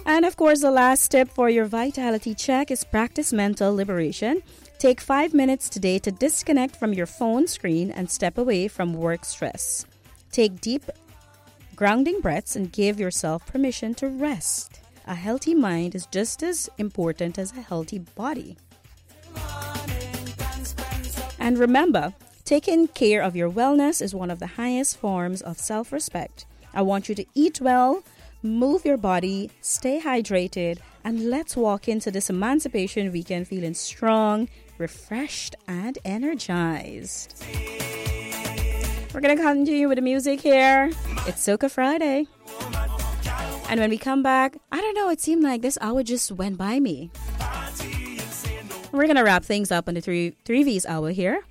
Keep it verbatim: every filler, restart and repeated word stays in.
And of course, the last tip for your vitality check is practice mental liberation. Take five minutes today to disconnect from your phone screen and step away from work stress. Take deep, grounding breaths and give yourself permission to rest. A healthy mind is just as important as a healthy body. And remember, taking care of your wellness is one of the highest forms of self-respect. I want you to eat well, move your body, stay hydrated, and let's walk into this Emancipation Weekend feeling strong, refreshed, and energized. We're going to continue with the music here. It's Soca Friday. And when we come back, I don't know, it seemed like this hour just went by me. We're going to wrap things up on the three, three V's hour here.